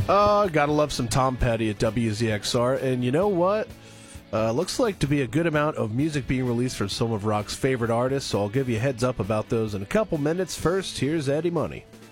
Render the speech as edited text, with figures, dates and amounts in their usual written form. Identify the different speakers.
Speaker 1: Gotta love some Tom Petty at WZXR. And you know what? Looks like to be a good amount of music being released from some of rock's favorite artists, so I'll give you a heads up about those in a couple minutes. First, here's Eddie Money.